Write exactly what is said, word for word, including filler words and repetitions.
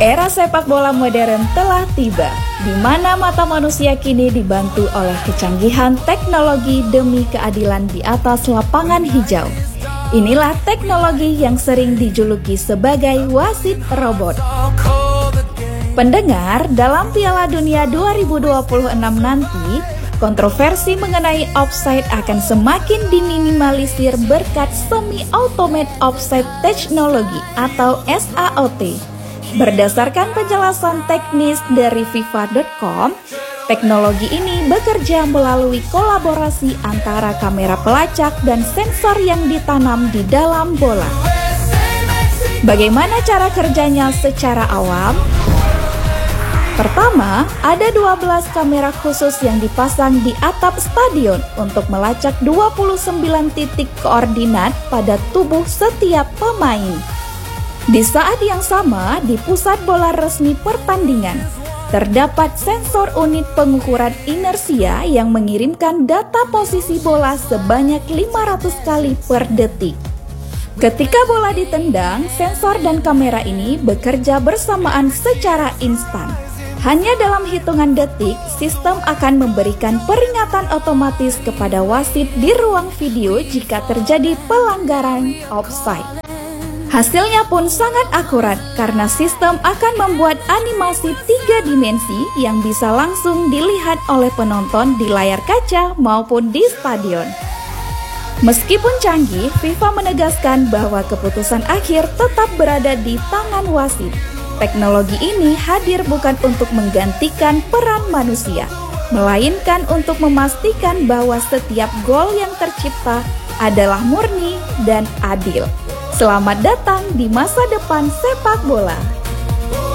Era sepak bola modern telah tiba, di mana mata manusia kini dibantu oleh kecanggihan teknologi demi keadilan di atas lapangan hijau. Inilah teknologi yang sering dijuluki sebagai wasit robot. Pendengar, dalam Piala Dunia dua ribu dua puluh enam nanti, kontroversi mengenai offside akan semakin diminimalisir berkat semi-automated offside technology atau S A O T. Berdasarkan penjelasan teknis dari FIFA dot com, teknologi ini bekerja melalui kolaborasi antara kamera pelacak dan sensor yang ditanam di dalam bola. Bagaimana cara kerjanya secara awam? Pertama, ada dua belas kamera khusus yang dipasang di atap stadion untuk melacak dua puluh sembilan titik koordinat pada tubuh setiap pemain. Di saat yang sama, di pusat bola resmi pertandingan, terdapat sensor unit pengukuran inersia yang mengirimkan data posisi bola sebanyak lima ratus kali per detik. Ketika bola ditendang, sensor dan kamera ini bekerja bersamaan secara instan. Hanya dalam hitungan detik, sistem akan memberikan peringatan otomatis kepada wasit di ruang video jika terjadi pelanggaran offside. Hasilnya pun sangat akurat karena sistem akan membuat animasi tiga dimensi yang bisa langsung dilihat oleh penonton di layar kaca maupun di stadion. Meskipun canggih, FIFA menegaskan bahwa keputusan akhir tetap berada di tangan wasit. Teknologi ini hadir bukan untuk menggantikan peran manusia, melainkan untuk memastikan bahwa setiap gol yang tercipta adalah murni dan adil. Selamat datang di masa depan sepak bola.